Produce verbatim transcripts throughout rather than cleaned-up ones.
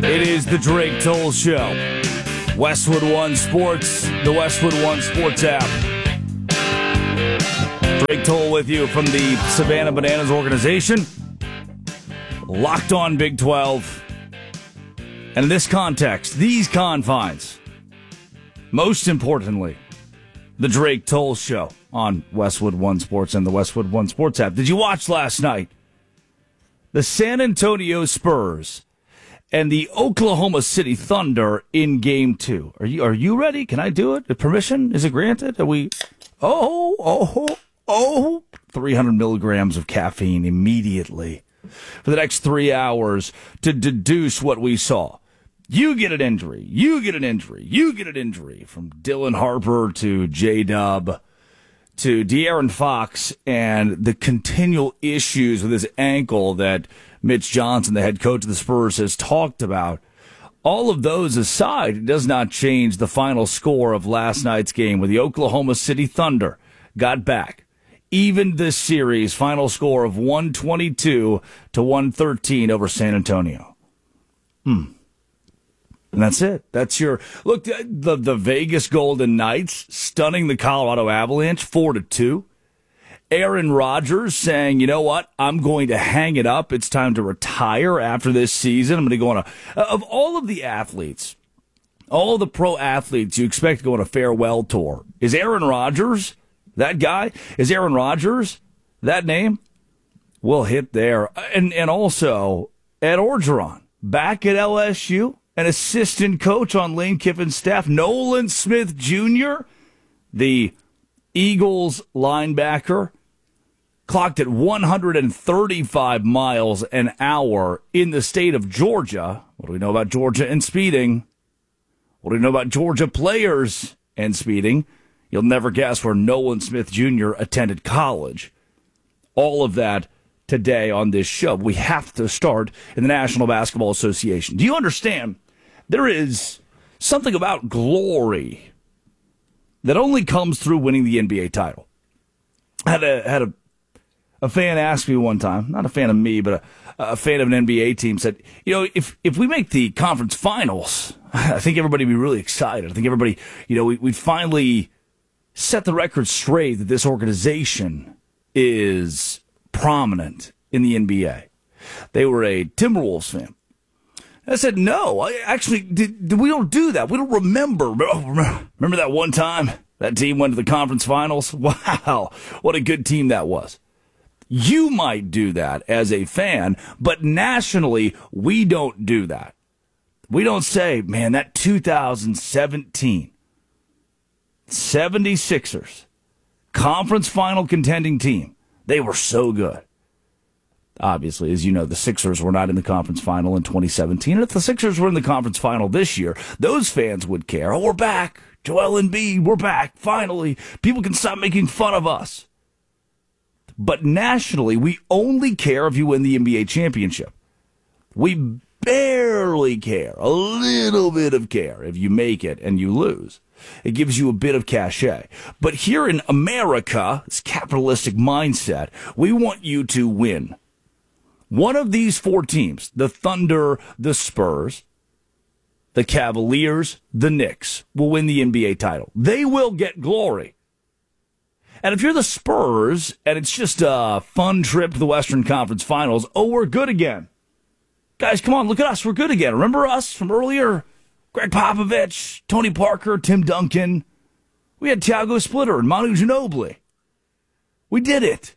It is the Drake Toll Show. Westwood One Sports, the Westwood One Sports app. Drake Toll with you from the Savannah Bananas organization. Locked on Big twelve. And in this context, these confines, most importantly, the Drake Toll Show on Westwood One Sports and the Westwood One Sports app. Did you watch last night? The San Antonio Spurs and the Oklahoma City Thunder in Game Two. Are you are you ready? Can I do it? The permission is it granted? Are we? Oh oh oh! three hundred milligrams of caffeine immediately for the next three hours to deduce what we saw. You get an injury. You get an injury. You get an injury from Dylan Harper to J-Dub to De'Aaron Fox and the continual issues with his ankle that Mitch Johnson, the head coach of the Spurs, has talked about. All of those aside, it does not change the final score of last night's game where the Oklahoma City Thunder got back. Even this series, final score of one twenty-two to one thirteen over San Antonio. Hmm. And that's it. That's your look. The the Vegas Golden Knights stunning the Colorado Avalanche four to two. Aaron Rodgers saying, "You know what? I'm going to hang it up. It's time to retire after this season. I'm going to go on a." Of all of the athletes, all of the pro athletes you expect to go on a farewell tour, is Aaron Rodgers that guy? Is Aaron Rodgers that name? We'll hit there, and and also Ed Orgeron back at L S U. An assistant coach on Lane Kiffin's staff, Nolan Smith Junior, the Eagles linebacker, clocked at one hundred thirty-five miles an hour in the state of Georgia. What do we know about Georgia and speeding? What do we know about Georgia players and speeding? You'll never guess where Nolan Smith Junior attended college. All of that today on this show. We have to start in the National Basketball Association. Do you understand? There is something about glory that only comes through winning the N B A title. I had a had a, a fan ask me one time, not a fan of me, but a, a fan of an N B A team, said, you know, if if we make the conference finals, I think everybody would be really excited. I think everybody, you know, we, we'd finally set the record straight that this organization is prominent in the N B A. They were a Timberwolves fan. I said, no, I actually, did, did, we don't do that. We don't remember. Remember that one time that team went to the conference finals? Wow, what a good team that was. You might do that as a fan, but nationally, we don't do that. We don't say, man, that two thousand seventeen seventy-sixers conference final contending team, they were so good. Obviously, as you know, the Sixers were not in the conference final in twenty seventeen. And if the Sixers were in the conference final this year, those fans would care. Oh, we're back. Joel Embiid, we're back. Finally, people can stop making fun of us. But nationally, we only care if you win the N B A championship. We barely care, a little bit of care if you make it and you lose. It gives you a bit of cachet. But here in America, this capitalistic mindset, we want you to win. One of these four teams, the Thunder, the Spurs, the Cavaliers, the Knicks, will win the N B A title. They will get glory. And if you're the Spurs, and it's just a fun trip to the Western Conference Finals, oh, we're good again. Guys, come on, look at us. We're good again. Remember us from earlier? Greg Popovich, Tony Parker, Tim Duncan. We had Thiago Splitter and Manu Ginobili. We did it.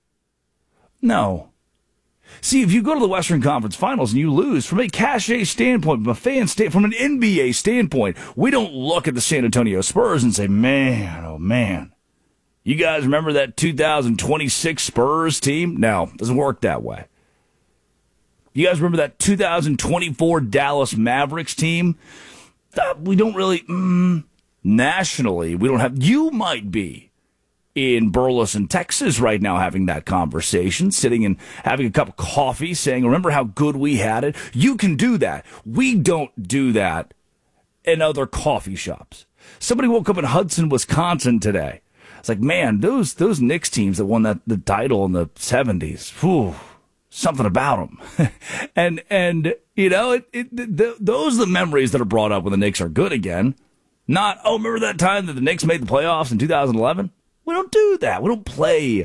No. See, if you go to the Western Conference Finals and you lose, from a cachet standpoint, from a fan stand, from an N B A standpoint, we don't look at the San Antonio Spurs and say, man, oh man, you guys remember that two thousand twenty-six Spurs team? No, it doesn't work that way. You guys remember that two thousand twenty-four Dallas Mavericks team? Uh, we don't really, mm, nationally, we don't have, you might be in Burleson, Texas right now having that conversation, sitting and having a cup of coffee saying, remember how good we had it? You can do that. We don't do that in other coffee shops. Somebody woke up in Hudson, Wisconsin today. It's like, man, those those Knicks teams that won that the title in the seventies, whew, something about them. and, and you know, it, it, the, those are the memories that are brought up when the Knicks are good again. Not, oh, remember that time that the Knicks made the playoffs in two thousand eleven? We don't do that. We don't play